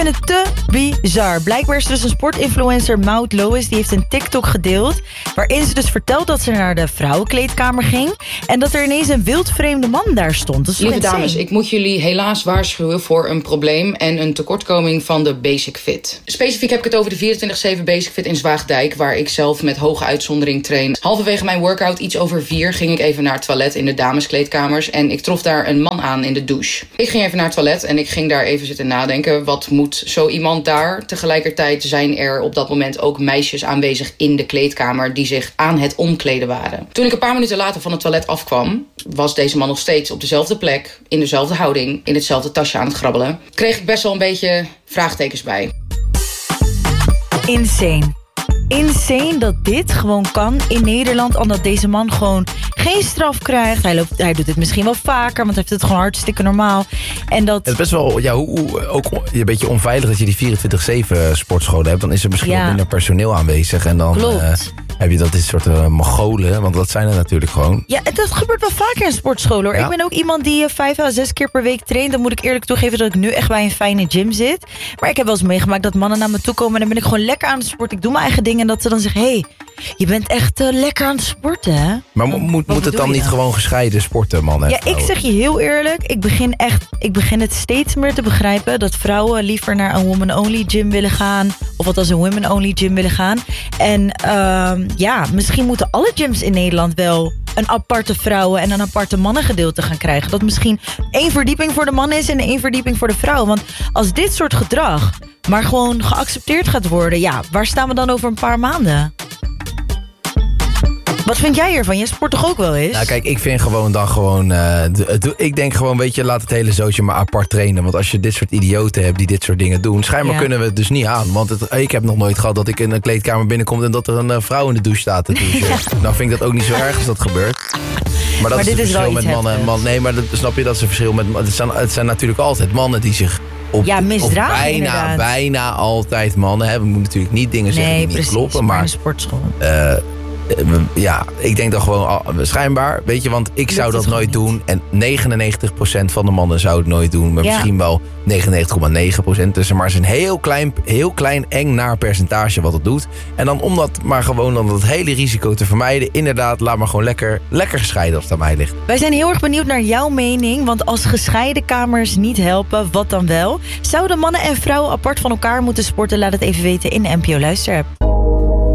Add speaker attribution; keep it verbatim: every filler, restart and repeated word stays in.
Speaker 1: vind het te bizar. Blijkbaar is dus een sportinfluencer, Maud Lois, die heeft een TikTok gedeeld waarin ze dus vertelt dat ze naar de vrouwenkleedkamer ging en dat er ineens een wildvreemde man daar stond. Dat is
Speaker 2: Lieve dames, ik moet jullie helaas waarschuwen voor een probleem en een tekortkoming van de Basic Fit. Specifiek heb ik het over de vierentwintig zeven Basic Fit in Zwaagdijk, waar ik zelf met hoge uitzondering train. Halverwege mijn workout, iets over vier, ging ik even naar het toilet in de dameskleedkamers en ik trof daar een man aan in de douche. Ik ging even naar het toilet en ik ging daar even zitten nadenken. Wat moet zo iemand daar? Tegelijkertijd zijn er op dat moment ook meisjes aanwezig in de kleedkamer die zich aan het omkleden waren. Toen ik een paar minuten later van het toilet afkwam, was deze man nog steeds op dezelfde plek, in dezelfde houding, in hetzelfde tasje aan het grabbelen. Kreeg ik best wel een beetje vraagtekens bij.
Speaker 1: Insane. Insane dat dit gewoon kan in Nederland, omdat deze man gewoon geen straf krijgt. Hij, loopt, hij doet het misschien wel vaker, want hij heeft het gewoon hartstikke normaal. En dat...
Speaker 3: Het is best wel, ja, hoe, hoe, ook een beetje onveilig dat je die vierentwintig zeven sportscholen hebt. Dan is er misschien ja. wat minder personeel aanwezig. En dan uh, heb je dat dit soort uh, Mongolen, want dat zijn er natuurlijk gewoon.
Speaker 1: Ja, dat gebeurt wel vaker in sportscholen hoor. Ja. Ik ben ook iemand die uh, vijf à zes keer per week traint. Dan moet ik eerlijk toegeven dat ik nu echt bij een fijne gym zit. Maar ik heb wel eens meegemaakt dat mannen naar me toe komen en dan ben ik gewoon lekker aan het sporten. Ik doe mijn eigen dingen en dat ze dan zeggen, hé, hey, je bent echt uh, lekker aan het sporten, hè?
Speaker 3: Maar mo- moet, moet het dan niet gewoon gescheiden sporten, man?
Speaker 1: Ja, ik zeg je heel eerlijk, ik begin echt, ik begin het steeds meer te begrijpen dat vrouwen liever naar een woman-only gym willen gaan, of althans een women-only gym willen gaan. En uh, ja, misschien moeten alle gyms in Nederland wel een aparte vrouwen- en een aparte mannengedeelte gaan krijgen. Dat misschien één verdieping voor de man is en één verdieping voor de vrouw. Want als dit soort gedrag maar gewoon geaccepteerd gaat worden, ja, waar staan we dan over een paar maanden? Wat vind jij hiervan? Jij sport toch ook wel eens?
Speaker 3: Nou kijk, ik vind gewoon dan gewoon... Uh, d- ik denk gewoon, weet je, laat het hele zootje maar apart trainen. Want als je dit soort idioten hebt die dit soort dingen doen, schijnbaar ja. kunnen we het dus niet aan. Want het, ik heb nog nooit gehad dat ik in een kleedkamer binnenkom en dat er een uh, vrouw in de douche staat te douchen. Ja. Nou vind ik dat ook niet zo erg als dat gebeurt. Maar dat
Speaker 1: maar
Speaker 3: is het verschil met mannen en mannen. Nee, maar dat, snap je, dat is een verschil met... Het zijn, het zijn natuurlijk altijd mannen die zich... Op,
Speaker 1: ja, misdragen
Speaker 3: bijna,
Speaker 1: inderdaad.
Speaker 3: bijna altijd mannen. Hè. We moeten natuurlijk niet dingen zeggen
Speaker 1: nee,
Speaker 3: die
Speaker 1: precies,
Speaker 3: niet kloppen. Maar
Speaker 1: een sportschool.
Speaker 3: Uh, ja, ik denk dat gewoon schijnbaar, weet je, want ik zou dat nooit doen. En negenennegentig procent van de mannen zou het nooit doen. Maar ja. misschien wel negenennegentig komma negen procent tussen. Maar het is een heel klein, heel klein eng naar percentage wat het doet. En dan om dat maar gewoon dan dat hele risico te vermijden. Inderdaad, laat maar gewoon lekker, lekker gescheiden als het aan mij ligt.
Speaker 1: Wij zijn heel erg benieuwd naar jouw mening. Want als gescheiden kamers niet helpen, wat dan wel? Zouden mannen en vrouwen apart van elkaar moeten sporten? Laat het even weten in de N P O Luisterapp.